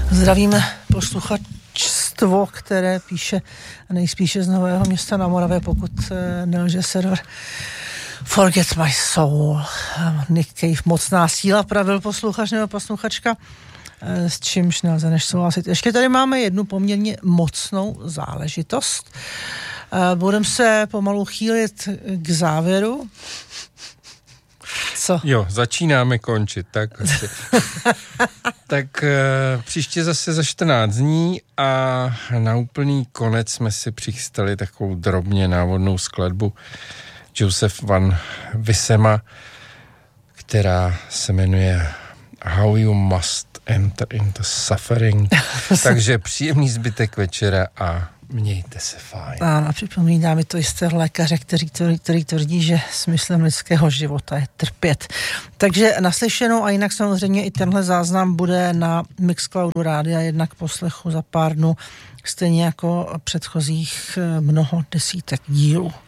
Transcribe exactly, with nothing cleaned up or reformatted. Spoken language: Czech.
Zdravíme posluchačstvo, které píše nejspíše z Nového Města na Moravě, pokud nelže server Forget My Soul. Nick Cave, mocná síla, pravil posluchač nebo posluchačka, s čímž nelze než souhlasit. Ještě tady máme jednu poměrně mocnou záležitost. Budeme se pomalu chýlit k závěru. Co? Jo, začínáme končit, tak asi. Tak e, příště zase za čtrnáct dní a na úplný konec jsme si přichystali takovou drobně návodnou skladbu Joseph Van Vissema, která se jmenuje How You Must Enter into Suffering. Takže příjemný zbytek večera a mějte se fajn. Ano, připomíná mi to jistého lékaře, který, který, který tvrdí, že smyslem lidského života je trpět. Takže naslyšenou a jinak samozřejmě i tenhle záznam bude na Mixcloudu rádia jednak poslechu za pár dnů, stejně jako předchozích mnoho desítek dílů.